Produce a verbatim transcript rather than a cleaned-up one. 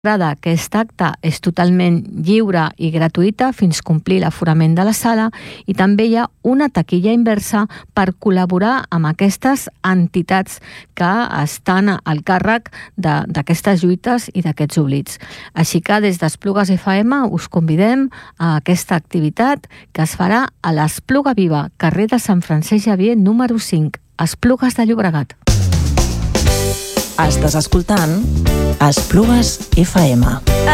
Aquest acte és totalment lliure i gratuïta fins complir l'aforament de la sala i també hi ha una taquilla inversa per col·laborar amb aquestes entitats que estan al càrrec d'aquestes lluites i d'aquests oblits. Així que des d'Esplugues F M us convidem a aquesta activitat que es farà a l'Espluga Viva, carrer de Sant Francesc Xavier número cinc, Esplugues de Llobregat. Estàs escoltant Esplugues F M.